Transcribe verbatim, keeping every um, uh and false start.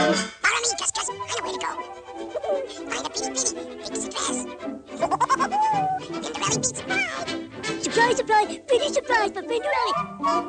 Follow me, Gus Gus. I know where to go. Find a bitty bitty pixie dress. Cinderella beats a bride. Surprise, surprise, pretty surprise for Cinderella.